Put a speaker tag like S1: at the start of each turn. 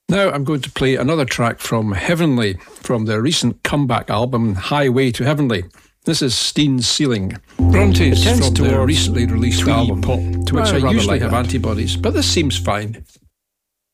S1: Now I'm going to play another track from Heavenly, from their recent comeback album, Highway to Heavenly. This is Steen Sealing. Brontes from their recently released album, to which I usually have antibodies, but this seems fine.